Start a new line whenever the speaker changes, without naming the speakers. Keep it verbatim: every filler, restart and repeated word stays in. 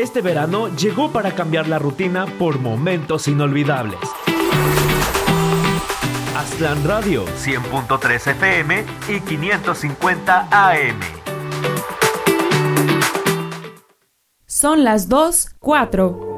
Este verano llegó para cambiar la rutina por momentos inolvidables. Aztlán Radio, cien punto tres F M y quinientos cincuenta A M.
Son las dos, cuatro.